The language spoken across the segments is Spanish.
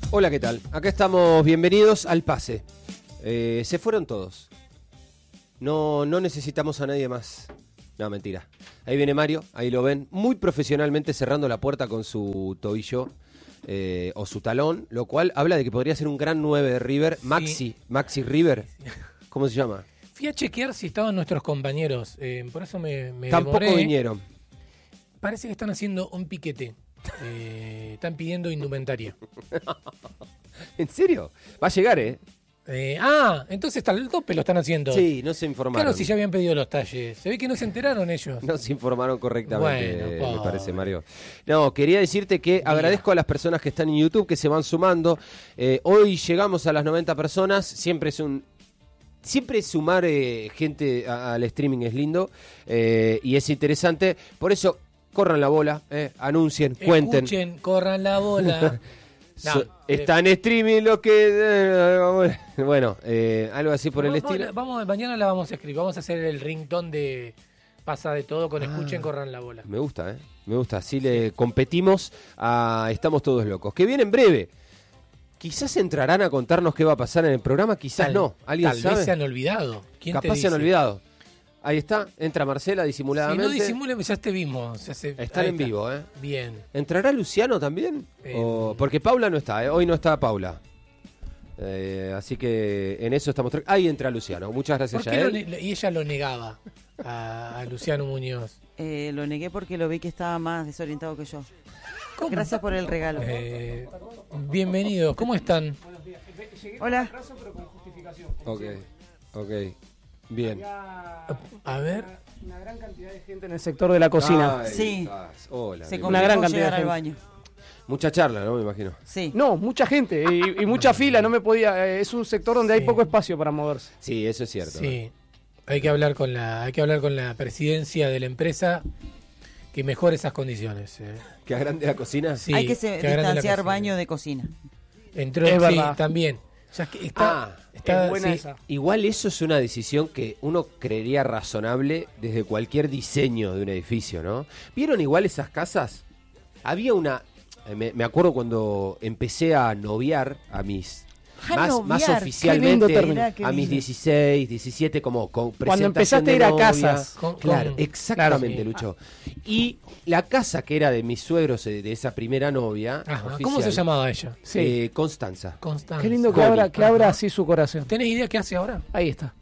Hola, ¿qué tal? Acá estamos, bienvenidos al pase. Se fueron todos. No necesitamos a nadie más. No, mentira. Ahí viene Mario, ahí lo ven, muy profesionalmente cerrando la puerta con su tobillo o su talón, lo cual habla de que podría ser un gran 9 de River. Maxi River. ¿Cómo se llama? Fui a chequear si estaban nuestros compañeros, por eso me Tampoco demoré. vinieron. Parece que están haciendo un piquete. Están pidiendo indumentaria. ¿En serio? Va a llegar, ¿eh? Entonces está el tope lo están haciendo. Sí, no se informaron. Claro, si ya habían pedido los talles. Se ve que no se enteraron ellos. No se informaron correctamente, Bueno, me parece, Mario. No, quería decirte que agradezco a las personas que están en YouTube, que se van sumando. Hoy llegamos a las 90 personas. Siempre sumar gente al streaming es lindo y es interesante. Por eso, corran la bola, anuncien, cuenten. Escuchen, corran la bola. Está en streaming lo que... bueno, algo así por el estilo. Mañana la vamos a escribir. Vamos a hacer el ringtone de Pasa de Todo con Escuchen, corran la bola. Me gusta, me gusta. Así le competimos a Estamos Todos Locos, que viene en breve. Quizás entrarán a contarnos qué va a pasar en el programa, quizás no. ¿Alguien sabe? Tal vez se han olvidado. Capaz se han olvidado. Ahí está, entra Marcela disimuladamente. Si no disimulen, ya te vimos. Están en vivo, Bien. ¿Entrará Luciano también? Porque Paula no está, hoy no está Paula. Así que en eso estamos... Ahí entra Luciano, muchas gracias. ¿Por qué y ella lo negaba a Luciano Muñoz? Lo negué porque lo vi que estaba más desorientado que yo. ¿Cómo? Gracias por el regalo. Bienvenidos, ¿cómo están? Hola. Ok. Bien. A ver. Una gran cantidad de gente en el sector de la cocina. Sí. Hola. Se una gran cantidad llegar de al gente. baño. Mucha charla, ¿no? Me imagino. Sí. No, mucha gente y mucha fila, no me podía. Es un sector donde hay poco espacio para moverse. Sí, eso es cierto. Sí. Hay que hablar con la presidencia de la empresa que mejore esas condiciones. ¿Que agrande la cocina? Sí, hay que agrande la distanciar cocina. baño de cocina. Entró, Es sí, verdad. también. Ya que Es buena sí. esa. Igual eso es una decisión que uno creería razonable desde cualquier diseño de un edificio, ¿no? ¿Vieron igual esas casas? Había una... Me acuerdo cuando empecé a noviar a mis... Más oficialmente, Qué lindo término. a mis 16, 17, como con Cuando presentación empezaste a de ir a novia. casas. Claro, Con- exactamente, claro, sí. Lucho. Y la casa que era de mis suegros, de esa primera novia... Ajá. oficial, ¿Cómo se llamaba ella? Sí. Constanza. Constanza. Qué lindo Cori. que abra así su corazón. ¿Tenés idea qué hace ahora? Ahí está.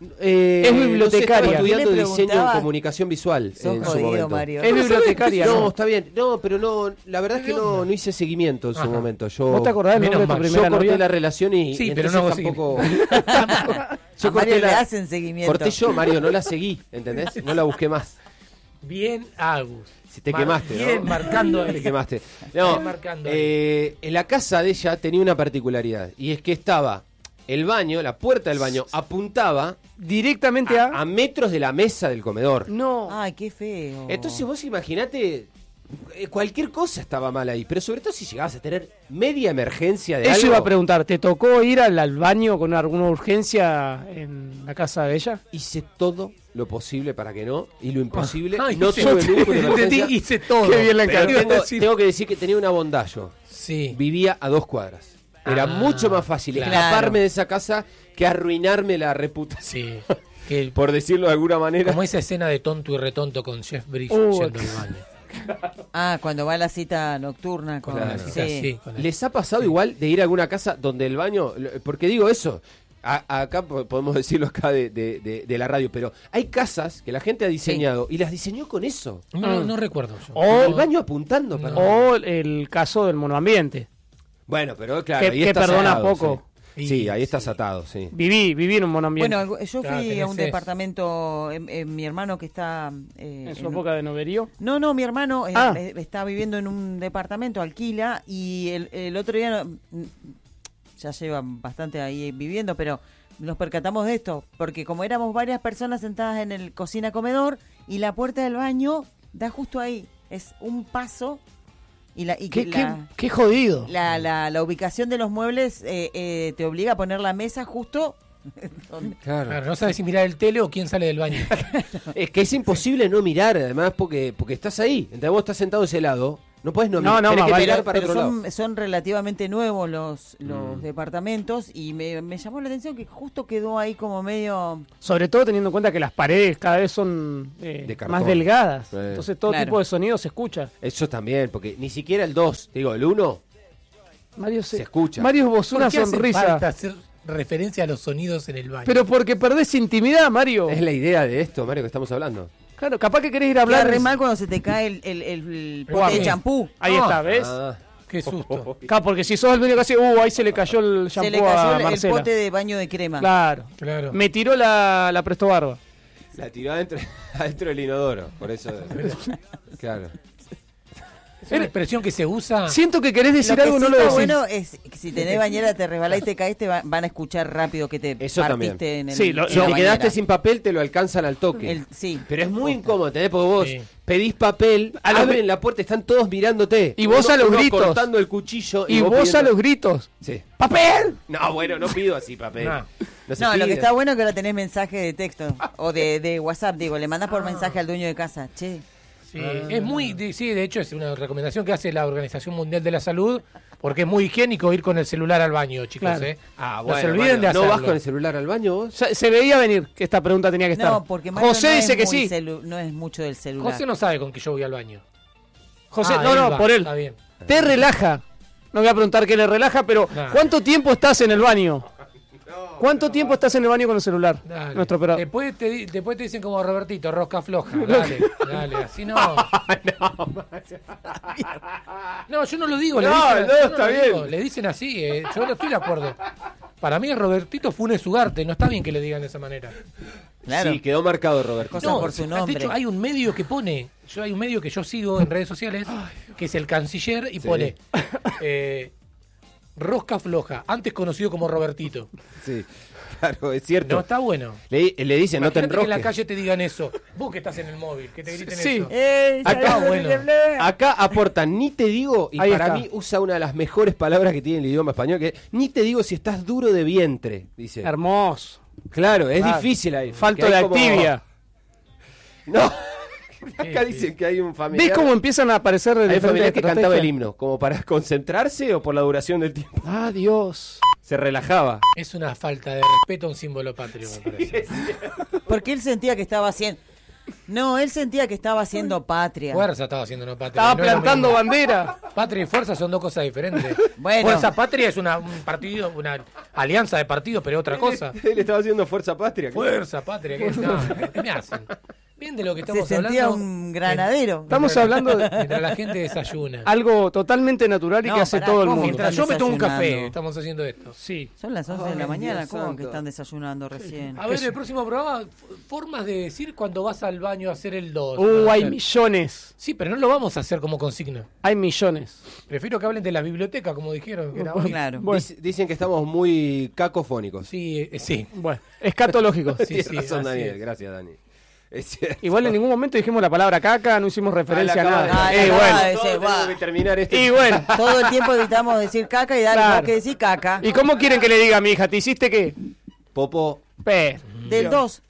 Es bibliotecaria. estudiando ¿Qué le diseño en preguntaba? comunicación visual Sos en su jodido, momento. Mario. Es bibliotecaria, No, ¿no? está bien. No, pero no, la verdad es que no hice seguimiento en su Ajá. momento. ¿Vos te acordás del Menos nombre de tu mal. Yo primera corté novia? la relación y Sí, y pero entonces no hago tampoco. A Yo Mario corté le la hacen seguimiento. corté yo, Mario, no la seguí, ¿entendés? No la busqué más. Bien, Agus. Si te quemaste, ¿no? Bien, marcando. Te quemaste. No, Bien marcando ahí. en la casa de ella tenía una particularidad y es que estaba el baño, la puerta del baño apuntaba Directamente a metros de la mesa del comedor. No. Ay, qué feo. Entonces vos imaginate, cualquier cosa estaba mal ahí, pero sobre todo si llegabas a tener media emergencia de Eso algo. iba a preguntar, ¿te tocó ir al baño con alguna urgencia en la casa de ella? Hice todo lo posible para que no, y lo imposible, Ay, no hice- tuve ninguna emergencia. hice todo. Qué bien la Pero encargó. tengo que decir que tenía una bondad yo. Sí. Vivía a 2 cuadras. Era mucho más fácil claro. escaparme de esa casa que arruinarme la reputación, Sí. Que por decirlo de alguna manera. como esa escena de Tonto y Retonto con Jeff Bridges yendo al baño. Cuando va a la cita nocturna con... Claro. Sí. Con el- ¿Les ha pasado igual de ir a alguna casa donde el baño, porque digo eso, acá podemos decirlo acá de la radio, pero hay casas que la gente ha diseñado y las diseñó con eso. No recuerdo yo. O- El baño apuntando para... O el caso del monoambiente. Bueno, pero claro, Que ahí estás perdona atado, poco. Sí, Y- Sí, ahí estás sí. atado, sí. Viví en un monoambiente. Bueno, yo Claro, fui a un tenés departamento, mi hermano que está... en su época de noverío. No, mi hermano Ah. está viviendo en un departamento, alquila, y el otro día, ya lleva bastante ahí viviendo, pero nos percatamos de esto, porque como éramos varias personas sentadas en el cocina-comedor, y la puerta del baño da justo ahí, es un paso, y Qué jodido. la ubicación de los muebles te obliga a poner la mesa justo donde... Claro, no sabes si mirar el tele o quién sale del baño. Es que es imposible no mirar, además, porque estás ahí. Entonces vos estás sentado de ese lado No puedes No, tenés más que vale. mirar para Pero otro lado. son relativamente nuevos los departamentos y me llamó la atención que justo quedó ahí como medio... Sobre todo teniendo en cuenta que las paredes cada vez son De cartón. más delgadas. Sí. Entonces todo Claro. tipo de sonido se escucha. Eso también, porque ni siquiera el 2, digo, el 1 Mario se escucha. Mario esbozó ¿Por una qué hace sonrisa. falta hacer referencia a los sonidos en el baño? Pero porque perdés intimidad, Mario. Es la idea de esto, Mario, que estamos hablando. Claro, capaz que querés ir a Queda hablar. re mal cuando se te cae el pote Guarda. de champú. Ahí Ah. está, ¿ves? Ah. Qué susto. Claro, porque si sos el dueño que hace, ahí se le cayó el Se le shampoo cayó a el Marcela. pote de baño de crema. Claro. Claro. Me tiró la Presto Barba. La tiró adentro, adentro del inodoro, por eso. Claro. Es una expresión que se usa. Siento que querés decir Lo que algo, sí no lo está decís. bueno es que si tenés bañera, te resbalás y te caes, van a escuchar rápido que te Eso partiste también. en el Sí, lo- en Si la te bañera. quedaste sin papel, te lo alcanzan al toque. Sí. Pero es muy incómodo, ¿entendés? Porque vos Sí. pedís papel, A los abren la puerta, están todos mirándote. Y vos a los gritos. cortando el cuchillo. Y vos pidiendo- a los gritos. Sí. ¡Papel! No, bueno, no pido así papel. No. se No, lo que pide. está bueno es que ahora tenés mensaje de texto o de WhatsApp, digo, le mandás por mensaje al dueño de casa. Che, Sí, es muy, sí, de hecho es una recomendación que hace la Organización Mundial de la Salud, porque es muy higiénico ir con el celular al baño, chicos. Claro. Ah, No se olviden de ¿no hacerlo. vas con el celular al baño vos? Se veía venir que esta pregunta tenía que estar. no, porque Mario José no dice es que muy sí. no es mucho del celular. José no sabe con que yo voy al baño. José, Ah, no, él no, va, por él. Está bien. Te relaja. No voy a preguntar qué le relaja, pero Nah. ¿cuánto tiempo estás en el baño? ¿Cuánto tiempo estás en el baño con el celular? Dale. Nuestro operador. Después te dicen como Robertito, rosca floja. Dale, dale, así no. No, yo no lo digo. No, dicen, no, yo está lo bien. digo, le dicen así, yo no estoy de acuerdo. Para mí es Robertito Funes Ugarte, no está bien que le digan de esa manera. Claro. Sí, quedó marcado Roberto. Cosas por su nombre. De hecho, hay un medio que pone, hay un medio que yo sigo en redes sociales, que es el Canciller, y Sí. pone rosca floja, antes conocido como Robertito. Sí, claro, es cierto. No, está bueno. Le dicen, no te Imagínate que en la enrosques. calle te digan eso. Vos que estás en el móvil, que te griten Sí. eso. Acá, bueno. Acá aportan, ni te digo, y Ahí para está. mí usa una de las mejores palabras que tiene el idioma español, que es, ni te digo si estás duro de vientre, dice. Hermoso. Claro, es Claro. difícil ahí. Falto que de hay como- activia. No, acá Sí, dicen sí. que hay un familiar. ¿Ves cómo empiezan a aparecer Hay un diferentes familiar que cantaba el estrategias? himno, como para concentrarse o por la duración del tiempo. Ah, Dios. Se relajaba. Es una falta de respeto a un símbolo patrio, me parece. Porque él sentía que estaba haciendo... No, él sentía que estaba haciendo patria. Fuerza estaba haciendo, no patria. Estaba No es lo plantando mismo. bandera. Patria y fuerza son dos cosas diferentes. Bueno. Fuerza patria es un partido, una alianza de partidos, pero otra cosa. Él estaba haciendo Fuerza Patria. Fuerza patria, ¿qué me hacen? Bien de lo que Se estamos sentía hablando. un granadero. Estamos hablando de Mientras la gente desayuna. algo totalmente natural y No, que hace pará, todo el ¿cómo? mundo. Mientras yo me tomo un café, desayunando. estamos haciendo esto. Sí. Son las 11 de la Ay, mañana, Dios ¿cómo santo. que están desayunando recién? A ver, el próximo programa, formas de decir cuando vas al baño a hacer el 2. Hay millones. Sí, pero no lo vamos a hacer como consigna. Hay millones. Prefiero que hablen de la biblioteca, como dijeron. Que era hoy. Claro. Bueno. Dicen que estamos muy cacofónicos. Sí, sí. Bueno, escatológicos. Sí, Tienes sí, razón, así Daniel. es. Gracias, Dani. Es cierto. Igual en ningún momento dijimos la palabra caca, no hicimos referencia a acaba nada. de- bueno. acaba de- Todos ese, tenemos va. que terminar este. Y bueno. Todo el tiempo evitamos decir caca y dar Claro. que decir caca. ¿Y cómo quieren que le diga a mi hija? ¿Te hiciste qué? Popo. Pe. Del 2.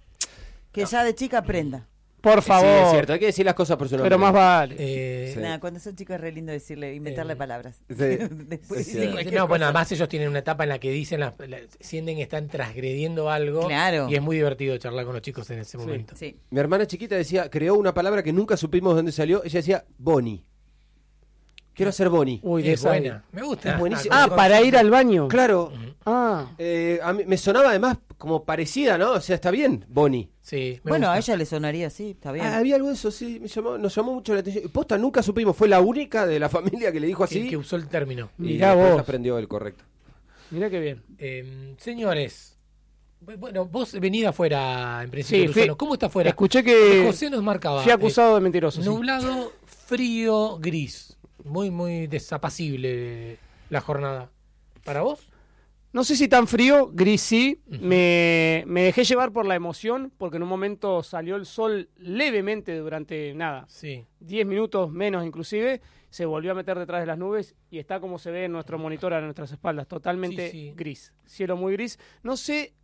Que ya de chica aprenda. Por Sí, favor. es cierto. Hay que decir las cosas por su nombre. Pero más vale. Sí. Nada, cuando son chicos es re lindo decirle, inventarle palabras. Sí. Después Es dicen cierto. cualquier No, bueno, cosa. además ellos tienen una etapa en la que dicen, sienten que están transgrediendo algo. Claro. Y es muy divertido charlar con los chicos en ese momento. Sí. Mi hermana chiquita decía, creó una palabra que nunca supimos de dónde salió. Ella decía Boni. Quiero ser Boni. Uy, de Es esa. buena. Me gusta. Es buenísimo. Ah, para ir al baño. Claro. Ah. A mí me sonaba además como parecida, ¿no? O sea, está bien, Boni. Sí, me Bueno, gusta. a ella le sonaría así, está bien. Había algo de eso, sí. Nos llamó mucho la atención. Posta, nunca supimos. Fue la única de la familia que le dijo Que- así. que usó el término. Y Mirá después vos. aprendió el correcto. Mirá qué bien. Señores, bueno, vos venid afuera en principio, Sí, fui- Luzano. ¿Cómo está afuera? Escuché que José nos marcaba. fui acusado de mentiroso. sí. Nublado, frío, gris. Muy, muy desapacible la jornada. ¿Para vos? No sé si tan frío, gris sí. Me dejé llevar por la emoción, porque en un momento salió el sol levemente durante nada, Sí. 10 minutos menos inclusive, se volvió a meter detrás de las nubes y está como se ve en nuestro monitor a nuestras espaldas, totalmente Sí, sí. gris, cielo muy gris. No sé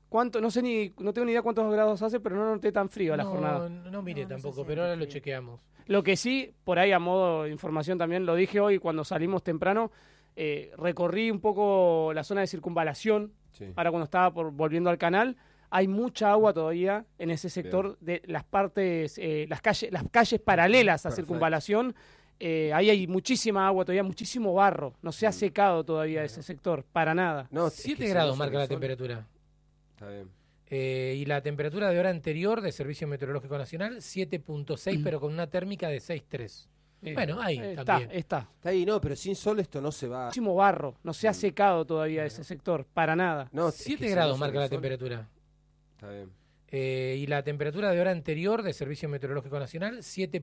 cuánto, no tengo ni idea cuántos grados hace, pero no noté tan frío la jornada. No miré No tampoco, sé si pero ahora hace lo frío. chequeamos. Lo que sí, por ahí a modo de información también, lo dije hoy cuando salimos temprano, recorrí un poco la zona de circunvalación, Sí. ahora cuando estaba volviendo al canal, hay mucha agua todavía en ese sector de las partes, las calles paralelas a Perfecto. circunvalación. Ahí hay muchísima agua todavía, muchísimo barro. No se ha secado todavía ese sector, para nada. No, es 7 que se grados puso marca el la sol. temperatura. Está bien. Y la temperatura de hora anterior de Servicio Meteorológico Nacional, 7.6, pero con una térmica de 6.3. Bueno, ahí también. Está. Está ahí, no, pero sin sol esto no se va. Muchísimo barro. No se ha secado todavía ese sector, para nada. No, es 7 que se grados puso marca el la sol. temperatura. Está bien. Y la temperatura de hora anterior de Servicio Meteorológico Nacional,